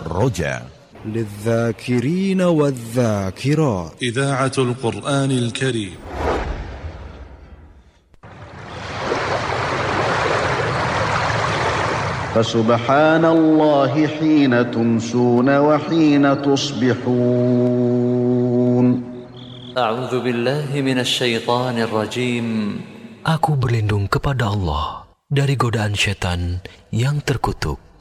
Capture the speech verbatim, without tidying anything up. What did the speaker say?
الرجاء للذاكرين والذاكرات. إذاعة القرآن الكريم. فسبحان الله حين تمسون وحين تصبحون. أعوذ بالله من الشيطان الرجيم. Aku berlindung kepada Allah dari godaan syaitan yang terkutuk.